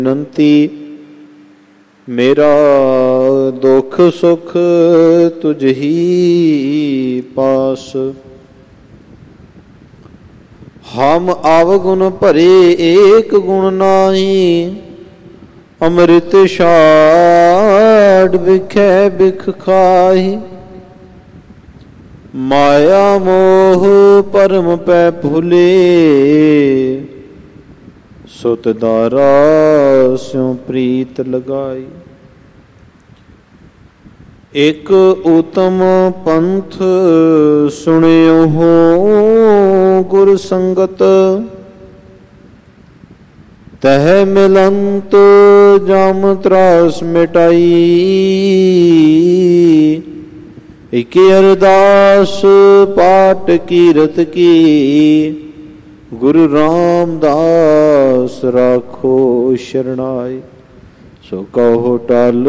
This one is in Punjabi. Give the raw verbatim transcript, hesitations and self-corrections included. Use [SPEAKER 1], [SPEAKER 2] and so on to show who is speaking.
[SPEAKER 1] ਬੇਨੰਤੀ ਮੇਰਾ ਦੁੱਖ ਸੁਖ ਤੁਝ ਹੀ ਪਾਸ। ਹਮ ਅਵਗੁਣ ਭਰੇ ਏਕ ਗੁਣ ਨਾਹੀ, ਅੰਮ੍ਰਿਤ ਛਾੜ ਬਿਖੈ ਬਿਖ ਖਾਹੀ। ਮਾਇਆ ਮੋਹ ਪਰਮ ਪੈ ਭੁਲੇ, ਸੁਤ ਦਾਰਾ ਸਿਉ ਪ੍ਰੀਤ ਲਗਾਈ। ਇਕ ਉਤਮ ਪੰਥ ਸੁਣਿਓ ਹੋ ਗੁਰ ਸੰਗਤ, ਤਹਿ ਮਿਲੰਤ ਜਮ ਤਰਾਸ ਮਿਟਾਈ। ਇਕ ਅਰਦਾਸ ਪਾਟ ਕੀਰਤ ਕੀ, ਗੁਰੂ ਰਾਮਦਾਸ ਰਾਖੋ ਸ਼ਰਨਾਈ। ਸੋ ਕਹੋ ਟਲ